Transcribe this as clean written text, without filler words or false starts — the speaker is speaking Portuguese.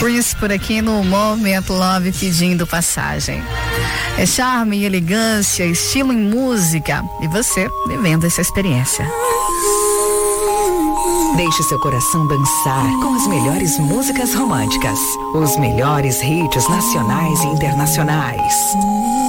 Prince por aqui no Momento Love pedindo passagem. É charme e elegância, estilo e música. E você vivendo essa experiência. Deixe seu coração dançar com as melhores músicas românticas. Os melhores hits nacionais e internacionais.